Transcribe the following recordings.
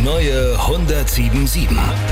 neue 107.7.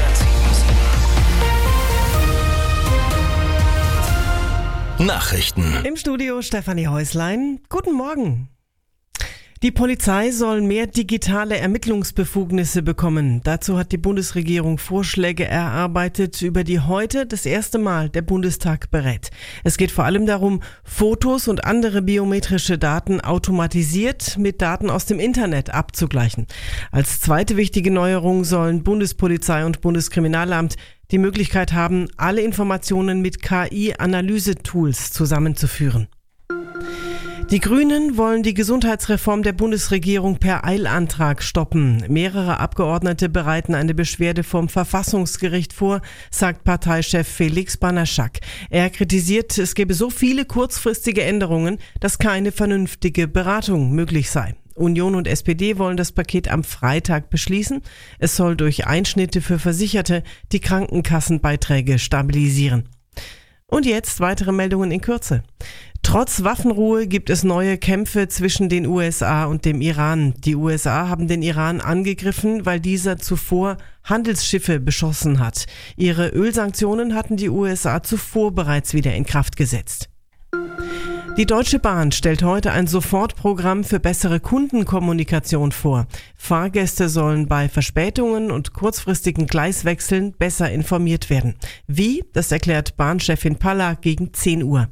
Nachrichten. Im Studio Stefanie Häuslein. Guten Morgen. Die Polizei soll mehr digitale Ermittlungsbefugnisse bekommen. Dazu hat die Bundesregierung Vorschläge erarbeitet, über die heute das erste Mal der Bundestag berät. Es geht vor allem darum, Fotos und andere biometrische Daten automatisiert mit Daten aus dem Internet abzugleichen. Als zweite wichtige Neuerung sollen Bundespolizei und Bundeskriminalamt die Möglichkeit haben, alle Informationen mit KI-Analyse-Tools zusammenzuführen. Die Grünen wollen die Gesundheitsreform der Bundesregierung per Eilantrag stoppen. Mehrere Abgeordnete bereiten eine Beschwerde vom Verfassungsgericht vor, sagt Parteichef Felix Banaschak. Er kritisiert, es gebe so viele kurzfristige Änderungen, dass keine vernünftige Beratung möglich sei. Union und SPD wollen das Paket am Freitag beschließen. Es soll durch Einschnitte für Versicherte die Krankenkassenbeiträge stabilisieren. Und jetzt weitere Meldungen in Kürze. Trotz Waffenruhe gibt es neue Kämpfe zwischen den USA und dem Iran. Die USA haben den Iran angegriffen, weil dieser zuvor Handelsschiffe beschossen hat. Ihre Ölsanktionen hatten die USA zuvor bereits wieder in Kraft gesetzt. Die Deutsche Bahn stellt heute ein Sofortprogramm für bessere Kundenkommunikation vor. Fahrgäste sollen bei Verspätungen und kurzfristigen Gleiswechseln besser informiert werden. Wie? Das erklärt Bahnchefin Palla gegen 10 Uhr.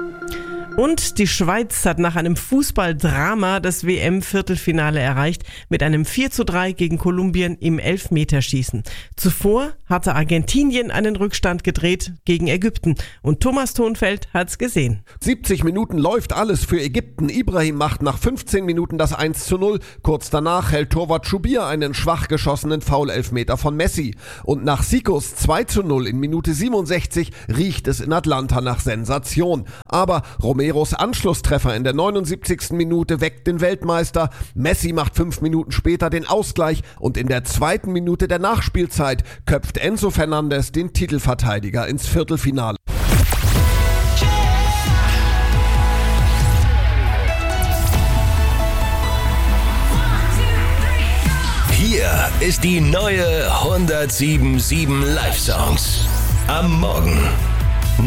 Und die Schweiz hat nach einem Fußballdrama das WM-Viertelfinale erreicht mit einem 4:3 gegen Kolumbien im Elfmeterschießen. Zuvor hatte Argentinien einen Rückstand gedreht gegen Ägypten und Thomas Thonfeld hat's gesehen. 70 Minuten läuft alles für Ägypten. Ibrahim macht nach 15 Minuten das 1:0. Kurz danach hält Torwart Schubir einen schwach geschossenen Foul-Elfmeter von Messi. Und nach Sikos 2:0 in Minute 67 riecht es in Atlanta nach Sensation. Aber Romeros Anschlusstreffer in der 79. Minute weckt den Weltmeister. Messi macht 5 Minuten später den Ausgleich und in der 2. Minute der Nachspielzeit köpft Enzo Fernandes den Titelverteidiger ins Viertelfinale. Hier ist die neue 107.7 Live-Songs. Am Morgen.